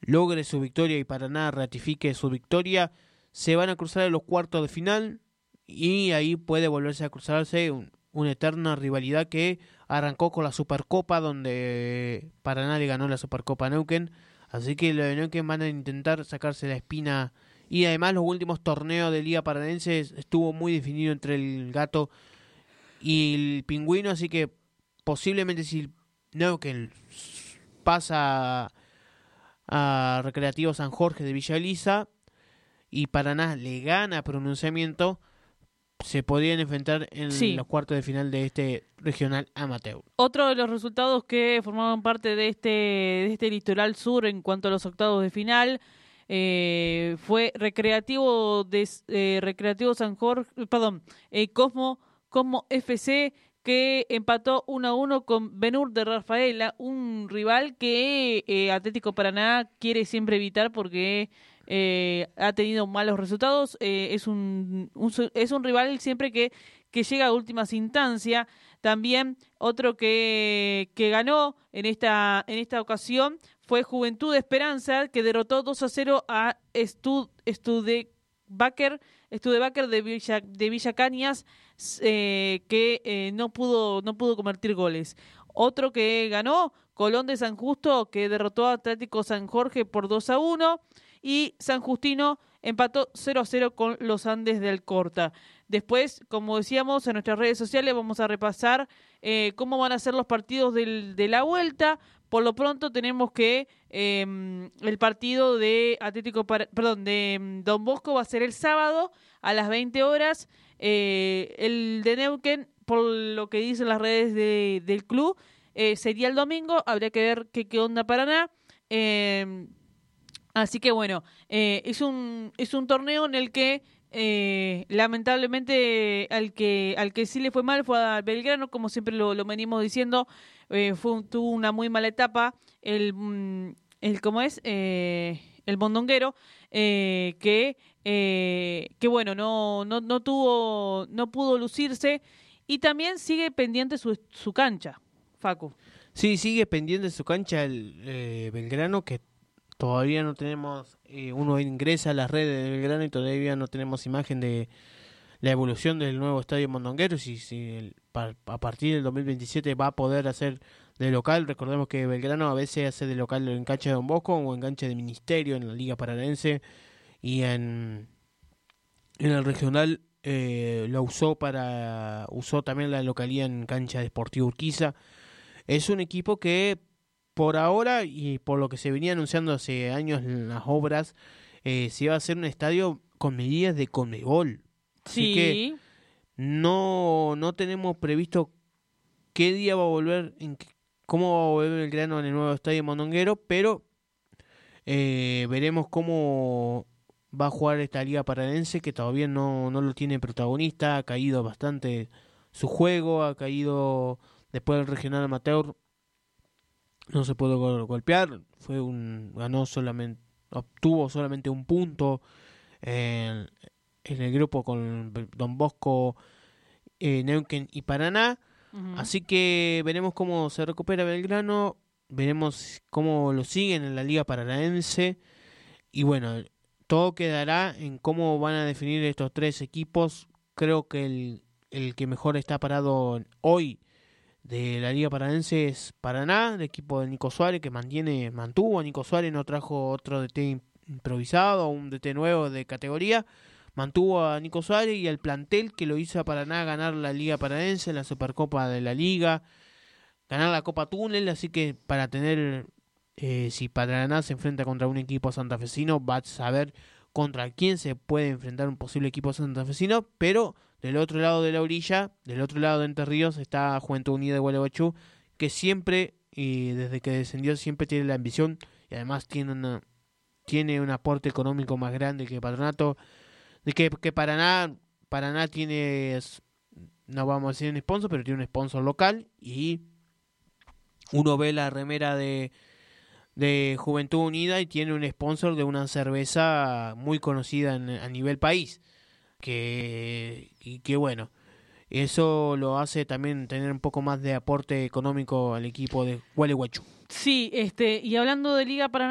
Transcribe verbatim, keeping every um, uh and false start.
logre su victoria y Paraná ratifique su victoria, se van a cruzar en los cuartos de final y ahí puede volverse a cruzarse un, una eterna rivalidad que arrancó con la Supercopa, donde Paraná le ganó la Supercopa a Neuquén. Así que los de Neuquén van a intentar sacarse la espina. Y además los últimos torneos de Liga Paranense estuvo muy definido entre el Gato y el Pingüino. Así que posiblemente si Neuquén pasa a Recreativo San Jorge de Villa Elisa y Paraná le gana pronunciamiento, se podrían enfrentar en Sí. los cuartos de final de este regional amateur. Otro de los resultados que formaban parte de este, de este Litoral Sur en cuanto a los octavos de final eh, fue Recreativo de eh, Recreativo San Jorge, perdón, eh, Cosmo, Cosmo F C, que empató uno a uno con Benur de Rafaela, un rival que eh, Atlético Paraná quiere siempre evitar porque eh, ha tenido malos resultados. Eh, es un, un es un rival siempre que, que llega a últimas instancias. También otro que, que ganó en esta, en esta ocasión fue Juventud de Esperanza, que derrotó dos a cero a Stud, Studebaker, Studebaker de Villa, de Villa Cañas, eh, que eh, no pudo no pudo convertir goles. Otro que ganó, Colón de San Justo, que derrotó a Atlético San Jorge por dos a uno, y San Justino empató cero a cero con los Andes de Alcorta. Después, como decíamos, en nuestras redes sociales vamos a repasar eh, cómo van a ser los partidos del, de la vuelta. Por lo pronto tenemos que eh, el partido de Atlético, para, perdón, de Don Bosco va a ser el sábado a las veinte horas. Eh, el de Neuquén, por lo que dicen las redes de, del club, eh, sería el domingo. Habría que ver qué, qué onda Paraná. Eh, así que bueno, eh, es un es un torneo en el que eh, lamentablemente al que al que sí le fue mal fue a Belgrano, como siempre lo, lo venimos diciendo. Eh, fue tuvo una muy mala etapa el el cómo es eh, el mondonguero, eh, que eh, que bueno no no no tuvo no pudo lucirse, y también sigue pendiente su su cancha, Facu. Sí, sigue pendiente su cancha el eh, Belgrano, que todavía no tenemos, eh, uno ingresa a las redes de Belgrano y todavía no tenemos imagen de la evolución del nuevo estadio mondonguero, si, si el, pa, a partir del dos mil veintisiete va a poder hacer de local. Recordemos que Belgrano a veces hace de local en cancha de Don Bosco o en cancha de Ministerio en la Liga Paranaense, y en, en el regional eh, lo usó para usó también la localía en cancha de Sportivo Urquiza. Es un equipo que por ahora y por lo que se venía anunciando hace años en las obras, eh, se iba a hacer un estadio con medidas de Conmebol. Así Sí. que no, no tenemos previsto qué día va a volver, en qué, cómo va a volver Belgrano en el nuevo estadio mondonguero, pero eh, veremos cómo va a jugar esta liga paranense, que todavía no, no lo tiene protagonista. Ha caído bastante su juego, ha caído después del regional amateur, no se pudo gol- golpear, fue un ganó solamente, obtuvo solamente un punto en, en el grupo con Don Bosco, eh, Neuquén y Paraná. Uh-huh. Así que veremos cómo se recupera Belgrano, veremos cómo lo siguen en la Liga Paranaense, y bueno, todo quedará en cómo van a definir estos tres equipos. Creo que el, el que mejor está parado hoy de la Liga Paranaense es Paraná, el equipo de Nico Suárez, que mantiene, mantuvo a Nico Suárez, no trajo otro D T improvisado, un D T nuevo de categoría, mantuvo a Nico Suárez y al plantel que lo hizo a Paraná ganar la Liga Paranaense, la Supercopa de la Liga, ganar la Copa Túnel. Así que para tener, eh, si Paraná se enfrenta contra un equipo santafesino, va a saber contra quién se puede enfrentar un posible equipo santafesino. Pero del otro lado de la orilla, del otro lado de Entre Ríos, está Juventud Unida de Gualeguaychú, que siempre, y desde que descendió, siempre tiene la ambición, y además tiene una, tiene un aporte económico más grande que Patronato, de que, que Paraná, Paraná tiene, no vamos a decir un sponsor, pero tiene un sponsor local, y uno ve la remera de, de Juventud Unida y tiene un sponsor de una cerveza muy conocida en, a nivel país, que, y que bueno, eso lo hace también tener un poco más de aporte económico al equipo de Gualeguaychú. Sí, este, y hablando de Liga Paraná,